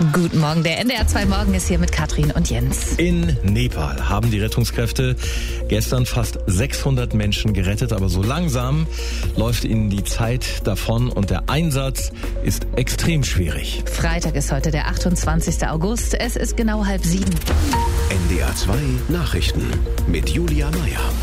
Guten Morgen, der NDR 2 Morgen ist hier mit Katrin und Jens. In Nepal haben die Rettungskräfte gestern fast 600 Menschen gerettet, aber so langsam läuft ihnen die Zeit davon und der Einsatz ist extrem schwierig. Freitag ist heute der 28. August, es ist genau 6:30. NDR 2 Nachrichten mit Julia Meyer.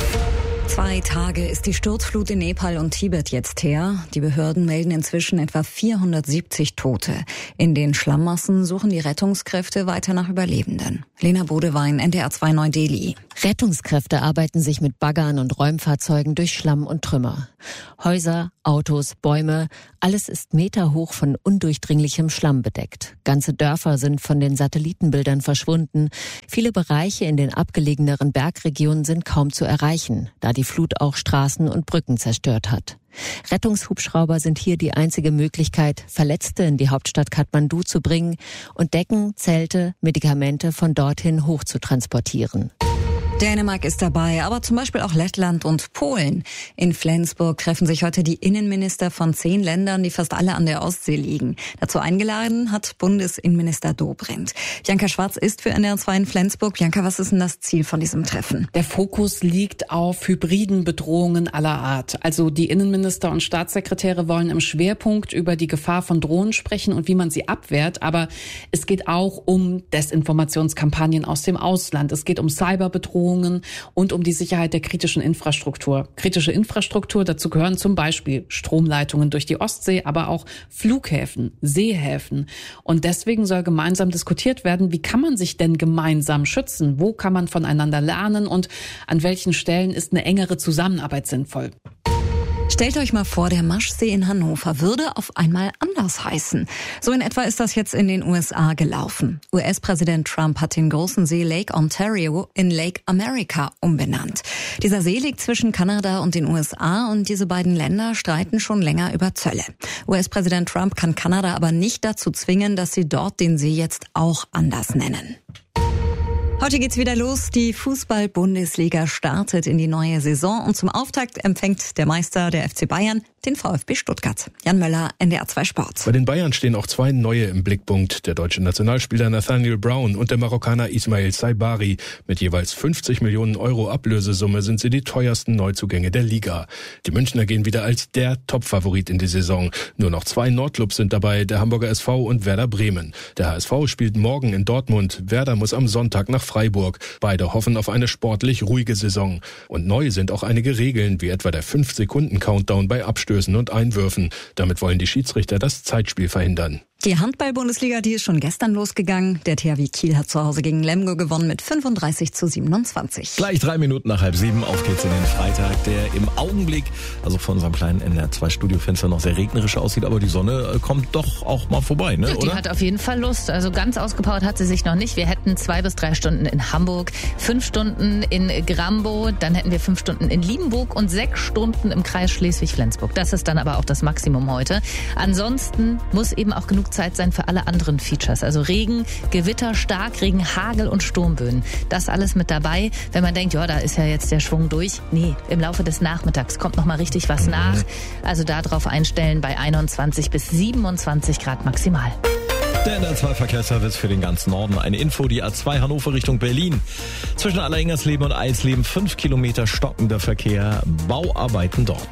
2 Tage ist die Sturzflut in Nepal und Tibet jetzt her. Die Behörden melden inzwischen etwa 470 Tote. In den Schlammmassen suchen die Rettungskräfte weiter nach Überlebenden. Lena Bodewein, NDR 2 Neu-Delhi. Rettungskräfte arbeiten sich mit Baggern und Räumfahrzeugen durch Schlamm und Trümmer. Häuser, Autos, Bäume, alles ist meterhoch von undurchdringlichem Schlamm bedeckt. Ganze Dörfer sind von den Satellitenbildern verschwunden. Viele Bereiche in den abgelegeneren Bergregionen sind kaum zu erreichen, da die Flut auch Straßen und Brücken zerstört hat. Rettungshubschrauber sind hier die einzige Möglichkeit, Verletzte in die Hauptstadt Kathmandu zu bringen und Decken, Zelte, Medikamente von dorthin hoch zu transportieren. Dänemark ist dabei, aber zum Beispiel auch Lettland und Polen. In Flensburg treffen sich heute die Innenminister von 10 Ländern, die fast alle an der Ostsee liegen. Dazu eingeladen hat Bundesinnenminister Dobrindt. Bianca Schwarz ist für NDR 2 in Flensburg. Bianca, was ist denn das Ziel von diesem Treffen? Der Fokus liegt auf hybriden Bedrohungen aller Art. Also die Innenminister und Staatssekretäre wollen im Schwerpunkt über die Gefahr von Drohnen sprechen und wie man sie abwehrt. Aber es geht auch um Desinformationskampagnen aus dem Ausland. Es geht um Cyberbedrohungen und um die Sicherheit der kritischen Infrastruktur. Kritische Infrastruktur, dazu gehören zum Beispiel Stromleitungen durch die Ostsee, aber auch Flughäfen, Seehäfen. Und deswegen soll gemeinsam diskutiert werden, wie kann man sich denn gemeinsam schützen? Wo kann man voneinander lernen und an welchen Stellen ist eine engere Zusammenarbeit sinnvoll? Stellt euch mal vor, der Maschsee in Hannover würde auf einmal anders heißen. So in etwa ist das jetzt in den USA gelaufen. US-Präsident Trump hat den großen See Lake Ontario in Lake America umbenannt. Dieser See liegt zwischen Kanada und den USA und diese beiden Länder streiten schon länger über Zölle. US-Präsident Trump kann Kanada aber nicht dazu zwingen, dass sie dort den See jetzt auch anders nennen. Heute geht's wieder los. Die Fußball-Bundesliga startet in die neue Saison und zum Auftakt empfängt der Meister, der FC Bayern, den VfB Stuttgart. Jan Möller, NDR 2 Sport. Bei den Bayern stehen auch 2 neue im Blickpunkt. Der deutsche Nationalspieler Nathaniel Brown und der Marokkaner Ismail Saibari. Mit jeweils 50 Millionen Euro Ablösesumme sind sie die teuersten Neuzugänge der Liga. Die Münchner gehen wieder als der Top-Favorit in die Saison. Nur noch 2 Nordclubs sind dabei, der Hamburger SV und Werder Bremen. Der HSV spielt morgen in Dortmund. Werder muss am Sonntag nach Freiburg. Beide hoffen auf eine sportlich ruhige Saison. Und neu sind auch einige Regeln, wie etwa der 5-Sekunden-Countdown bei Abstößen und Einwürfen. Damit wollen die Schiedsrichter das Zeitspiel verhindern. Die Handball-Bundesliga, die ist schon gestern losgegangen. Der THW Kiel hat zu Hause gegen Lemgo gewonnen mit 35:27. Gleich 3 Minuten nach 6:30 auf geht's in den Freitag, der im Augenblick, also von unserem kleinen NDR 2 Studiofenster noch sehr regnerisch aussieht, aber die Sonne kommt doch auch mal vorbei, ne? Die oder? hat auf jeden Fall Lust. Also ganz ausgepowert hat sie sich noch nicht. Wir hätten 2 bis 3 Stunden in Hamburg, 5 Stunden in Grambow, dann hätten wir 5 Stunden in Liebenburg und 6 Stunden im Kreis Schleswig-Flensburg. Das ist dann aber auch das Maximum heute. Ansonsten muss eben auch genug Zeit sein für alle anderen Features. Also Regen, Gewitter, Starkregen, Hagel und Sturmböen. Das alles mit dabei. Wenn man denkt, ja, da ist ja jetzt der Schwung durch. Nee, im Laufe des Nachmittags kommt noch mal richtig was nach. Also darauf einstellen bei 21 bis 27 Grad maximal. Der NDR 2 Verkehrsservice für den ganzen Norden. Eine Info, die A2 Hannover Richtung Berlin. Zwischen Alleringersleben und Eisleben 5 Kilometer stockender Verkehr. Bauarbeiten dort.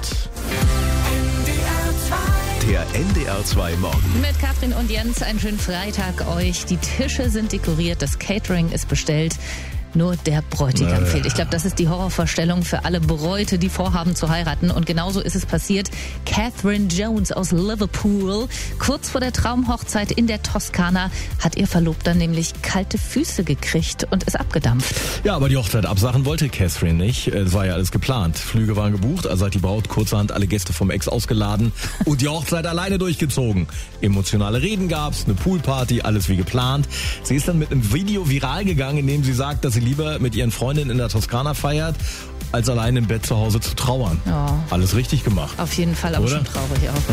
Der NDR 2 Morgen. Mit Katrin und Jens einen schönen Freitag euch. Die Tische sind dekoriert, das Catering ist bestellt. Nur der Bräutigam fehlt. Ich glaube, das ist die Horrorvorstellung für alle Bräute, die vorhaben zu heiraten. Und genauso ist es passiert. Catherine Jones aus Liverpool, kurz vor der Traumhochzeit in der Toskana, hat ihr Verlobter nämlich kalte Füße gekriegt und ist abgedampft. Ja, aber die Hochzeit absagen wollte Catherine nicht. Es war ja alles geplant. Flüge waren gebucht, also hat die Braut kurzerhand alle Gäste vom Ex ausgeladen und die Hochzeit alleine durchgezogen. Emotionale Reden gab's, eine Poolparty, alles wie geplant. Sie ist dann mit einem Video viral gegangen, in dem sie sagt, dass sie lieber mit ihren Freundinnen in der Toskana feiert, als allein im Bett zu Hause zu trauern. Ja. Alles richtig gemacht. Auf jeden Fall, aber oder? Schon traurig auch.